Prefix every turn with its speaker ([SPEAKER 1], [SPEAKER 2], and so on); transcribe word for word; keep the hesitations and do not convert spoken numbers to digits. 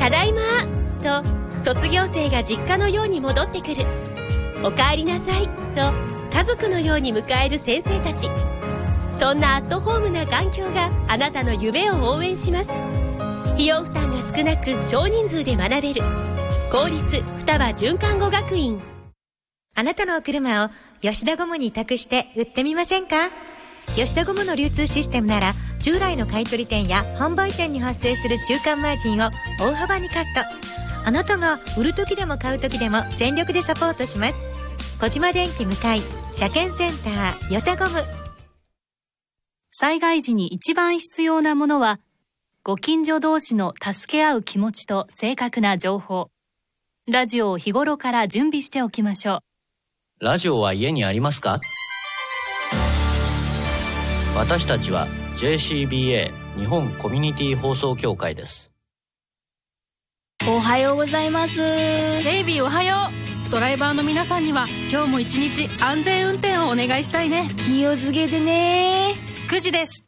[SPEAKER 1] ただいまと卒業生が実家のように戻ってくる。おかえりなさいと家族のように迎える先生たち。そんなアットホームな環境があなたの夢を応援します。費用負担が少なく少人数で学べる公立双葉循環護学院。
[SPEAKER 2] あなたのお車を吉田ゴムに託して売ってみませんか？吉田ゴムの流通システムなら従来の買取店や販売店に発生する中間マージンを大幅にカット。あなたが売る時でも買う時でも全力でサポートします。小島電機向かい車検センターよたゴム。
[SPEAKER 3] 災害時に一番必要なものはご近所同士の助け合う気持ちと正確な情報。ラジオを日頃から準備しておきましょう。
[SPEAKER 4] ラジオは家にありますか？私たちは ジェーシービーエー 日本コミュニティ放送協会です。
[SPEAKER 5] おはようございます。
[SPEAKER 6] ベイビーおはよう。ドライバーの皆さんには今日も一日安全運転をお願いしたいね。
[SPEAKER 5] 気をつけてね。
[SPEAKER 6] くじです。